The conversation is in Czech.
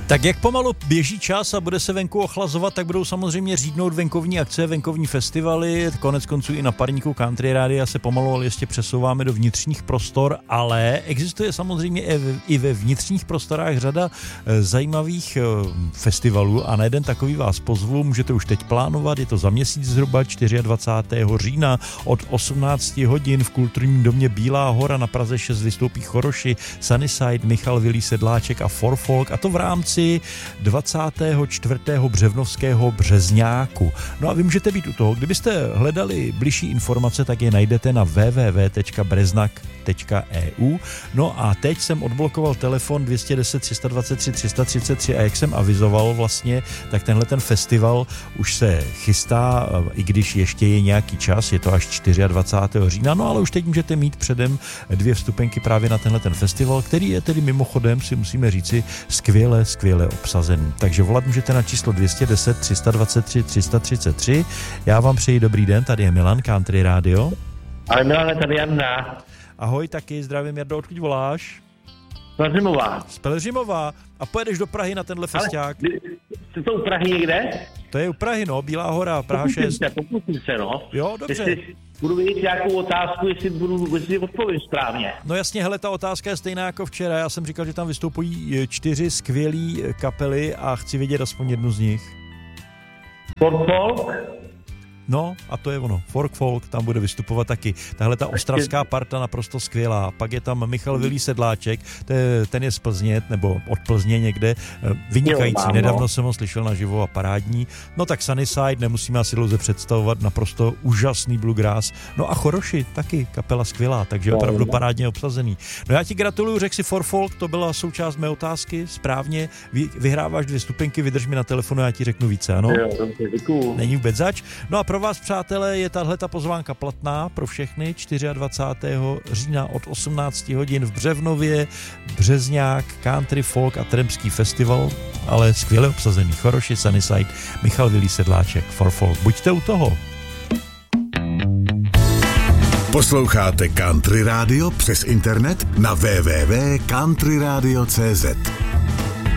Tak jak pomalu běží čas a bude se venku ochlazovat, tak budou samozřejmě řídnout venkovní akce, venkovní festivaly, konec konců i na parníku Country Rádia se pomalu ale ještě přesouváme do vnitřních prostor, ale existuje samozřejmě i ve vnitřních prostorách řada zajímavých festivalů a na jeden takový vás pozvu, můžete už teď plánovat, je to za měsíc zhruba 24. října od 18 hodin v kulturním domě Bílá hora na Praze 6 vystoupí Choroši, Sunnyside, Michal Vilí Sedláček a For Folk, a to v rámci 24. břevnovského Březňáku. No a vy můžete být u toho. Kdybyste hledali bližší informace, tak je najdete na www.breznak.eu. No a teď jsem odblokoval telefon 210 323 333 a jak jsem avizoval vlastně, tak tenhle ten festival už se chystá, i když ještě je nějaký čas, je to až 24. října, no ale už teď můžete mít předem 2 vstupenky právě na tenhle ten festival, který je tedy mimochodem, si musíme říci, skvěle obsazený. Takže volat můžete na číslo 210 323 333. Já vám přeji dobrý den, tady je Milan, Country Radio. Ale Milane, tady Janda. Ahoj, taky, zdravím, Jardo, odkud voláš? Z Pelhřimova. A pojedeš do Prahy na tenhle festiák? Jste to u Prahy někde? To je u Prahy, no, Bílá hora, Praha 6. Pokusím se, no. Jo, dobře. Jestli budu vědět nějakou otázku, jestli odpovím správně. No jasně, hele, ta otázka je stejná jako včera. Já jsem říkal, že tam vystupují 4 skvělý kapely a chci vědět aspoň jednu z nich. For Folk? No, a to je ono. For Folk tam bude vystupovat taky. Tahle ta ostravská parta naprosto skvělá. Pak je tam Michal Vilí Sedláček, ten je z Plzně, nebo od Plzně někde. Vynikající, nedávno jsem ho slyšel naživo a parádní. No tak Sunnyside, nemusíme asi dlouze představovat, naprosto úžasný bluegrass. No a Choroši, taky kapela skvělá, takže opravdu parádně obsazený. No já ti gratuluju, řekl si For Folk, to byla součást mé otázky, správně. Vyhráváš 2 vstupenky, vydrž mi na telefonu, já ti řeknu více, ano? Jo, dobře, děkuju. Není vůbec zač. No a pro vás, přátelé, je tahleta pozvánka platná pro všechny 24. října od 18 hodin v Břevnově, Březňák, Country Folk a Trampský festival, ale skvěle obsazený. Choroši, Sunnyside, Michal Vilí Sedláček, For Folk. Buďte u toho. Posloucháte Country Radio přes internet na www.countryradio.cz.